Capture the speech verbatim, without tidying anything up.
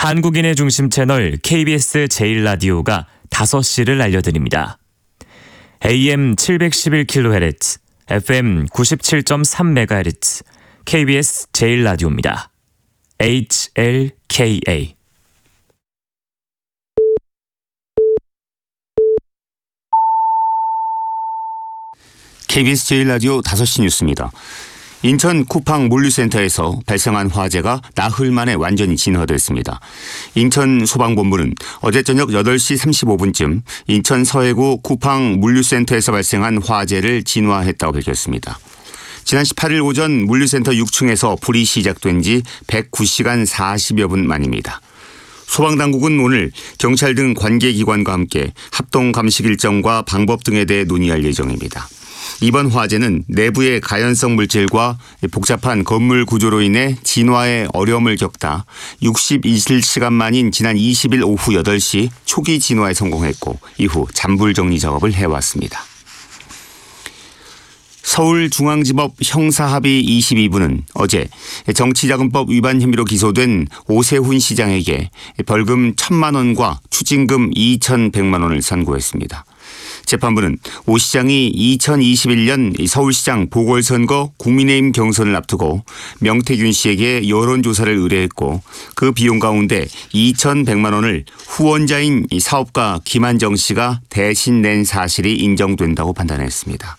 한국인의 중심 채널 케이비에스 제일 라디오가 다섯 시를 알려드립니다. 에이엠 칠백십일 킬로헤르츠, 에프엠 구십칠 점 삼 메가헤르츠, 케이비에스 제일 라디오입니다. 에이치엘케이에이. 케이비에스 제일 라디오 다섯 시 뉴스입니다. 인천 쿠팡 물류센터에서 발생한 화재가 나흘 만에 완전히 진화됐습니다. 인천 소방본부는 어제 저녁 여덟 시 삼십오 분쯤 인천 서해구 쿠팡 물류센터에서 발생한 화재를 진화했다고 밝혔습니다. 지난 십팔 일 오전 물류센터 육 층에서 불이 시작된 지 백구 시간 사십여 분 만입니다. 소방당국은 오늘 경찰 등 관계기관과 함께 합동 감식 일정과 방법 등에 대해 논의할 예정입니다. 이번 화재는 내부의 가연성 물질과 복잡한 건물 구조로 인해 진화에 어려움을 겪다 육십이 시간 만인 지난 이십 일 오후 여덟 시 초기 진화에 성공했고 이후 잔불 정리 작업을 해왔습니다. 서울중앙지법 형사합의 이십이 부는 어제 정치자금법 위반 혐의로 기소된 오세훈 시장에게 벌금 천만 원과 추징금 이천백만 원을 선고했습니다. 재판부는 오 시장이 이천이십일 년 서울시장 보궐선거 국민의힘 경선을 앞두고 명태균 씨에게 여론조사를 의뢰했고 그 비용 가운데 이천백만 원을 후원자인 사업가 김한정 씨가 대신 낸 사실이 인정된다고 판단했습니다.